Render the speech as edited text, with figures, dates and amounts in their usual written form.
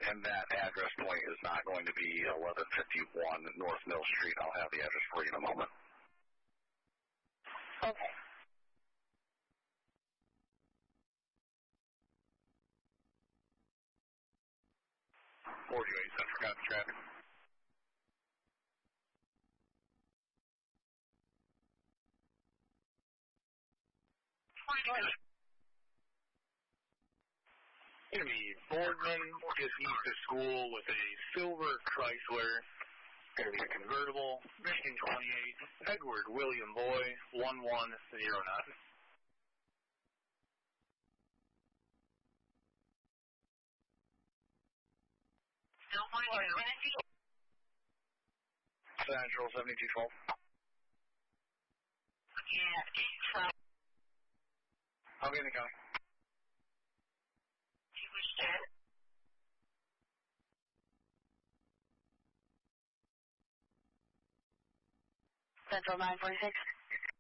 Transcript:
and that address point is not going to be 1151 North Mill Street. I'll have the address for you in a moment. Okay. 48 Central copy traffic. Going to be Boardman, just east of school with a silver Chrysler. Going to be a convertible, Michigan 28, Edward William Boy, 1109. Central 7212. Yeah, 812. I'll be in the county. You wish that? Central 946.